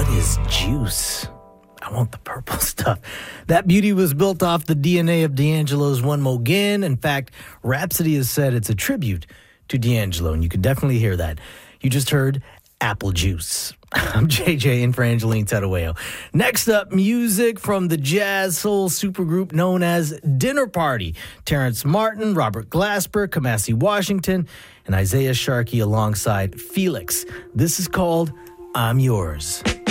What is juice? I want the purple stuff. That beauty was built off the DNA of D'Angelo's One Mo' Again. In fact, Rhapsody has said it's a tribute to D'Angelo, and you can definitely hear that. You just heard Apple Juice. I'm JJ in for Angeline Tadaweo. Next up, music from the jazz soul supergroup known as Dinner Party. Terrence Martin, Robert Glasper, Kamasi Washington, and Isaiah Sharkey alongside Felix. This is called I'm Yours.